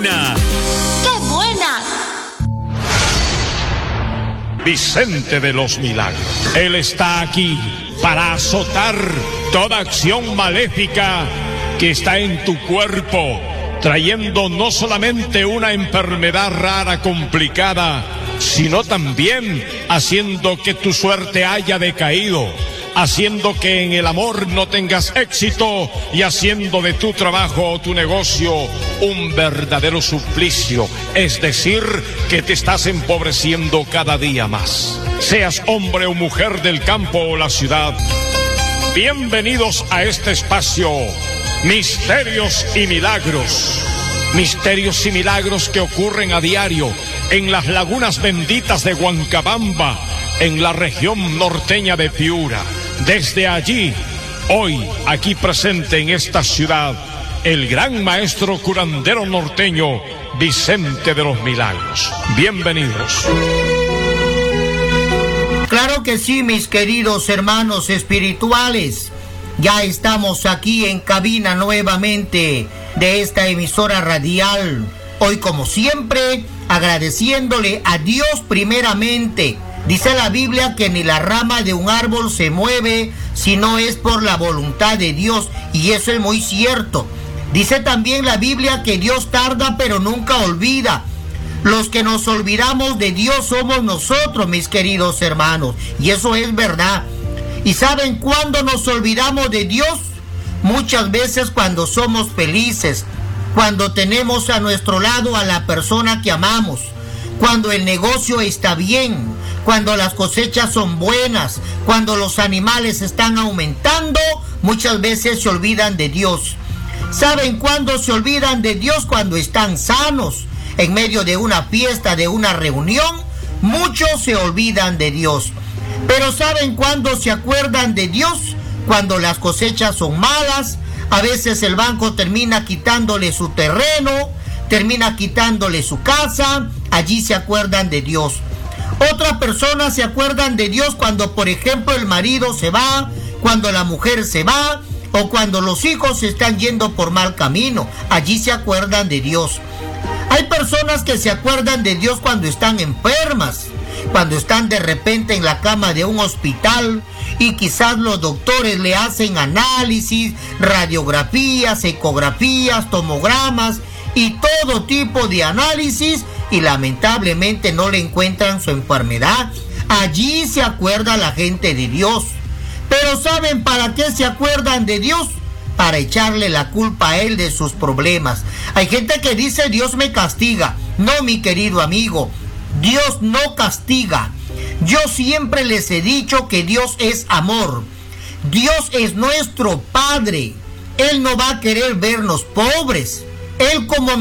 buena! ¡Qué buena! Vicente de los Milagros. Él está aquí para azotar toda acción maléfica que está en tu cuerpo, trayendo no solamente una enfermedad rara, complicada, sino también haciendo que tu suerte haya decaído, haciendo que en el amor no tengas éxito y haciendo de tu trabajo o tu negocio un verdadero suplicio, es decir, que te estás empobreciendo cada día más. Seas hombre o mujer del campo o la ciudad, bienvenidos a este espacio, Misterios y Milagros. Misterios y milagros que ocurren a diario en las lagunas benditas de Huancabamba, en la región norteña de Piura. Desde allí, hoy, aquí presente en esta ciudad, el gran maestro curandero norteño, Vicente de los Milagros. Bienvenidos. Claro que sí, mis queridos hermanos espirituales. Ya estamos aquí en cabina nuevamente de esta emisora radial. Hoy, como siempre, agradeciéndole a Dios primeramente. Dice la Biblia que ni la rama de un árbol se mueve si no es por la voluntad de Dios, y eso es muy cierto. Dice también la Biblia que Dios tarda pero nunca olvida. Los que nos olvidamos de Dios somos nosotros, mis queridos hermanos, y eso es verdad. ¿Y saben cuándo nos olvidamos de Dios? Muchas veces cuando somos felices, cuando tenemos a nuestro lado a la persona que amamos, cuando el negocio está bien, cuando las cosechas son buenas, cuando los animales están aumentando, muchas veces se olvidan de Dios. ¿Saben cuándo se olvidan de Dios? Cuando están sanos, en medio de una fiesta, de una reunión, muchos se olvidan de Dios. Pero ¿saben cuándo se acuerdan de Dios? Cuando las cosechas son malas, a veces el banco termina quitándole su terreno, termina quitándole su casa, allí se acuerdan de Dios. Otras personas se acuerdan de Dios cuando, por ejemplo, el marido se va, cuando la mujer se va, o cuando los hijos se están yendo por mal camino, allí se acuerdan de Dios. Hay personas que se acuerdan de Dios cuando están enfermas, cuando están de repente en la cama de un hospital y quizás los doctores le hacen análisis, radiografías, ecografías, tomogramas y todo tipo de análisis y lamentablemente no le encuentran su enfermedad. Allí se acuerda la gente de Dios. Pero ¿saben para qué se acuerdan de Dios? Para echarle la culpa a Él de sus problemas. Hay gente que dice Dios me castiga. No, mi querido amigo, Dios no castiga. Yo siempre les he dicho que Dios es amor. Dios es nuestro Padre. Él no va a querer vernos pobres. Él, como